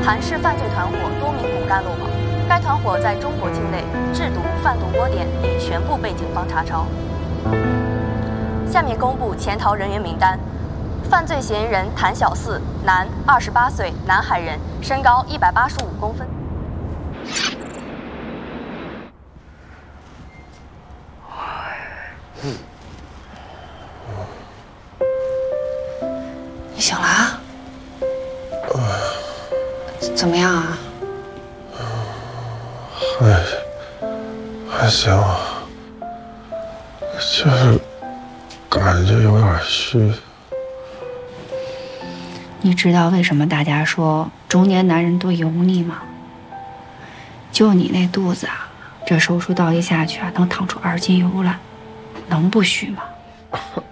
韩氏犯罪团伙多名骨干落网。该团伙在中国境内制毒贩毒窝点已全部被警方查抄。下面公布潜逃人员名单：犯罪嫌疑人谭小四，男，28岁，南海人，身高185公分。 你醒了啊？怎么样啊？ 还行，就是感觉有点虚。 你知道为什么大家说中年男人都油腻吗？就你那肚子啊，这手术刀一下去啊，能淌出2斤油来，能不虚吗？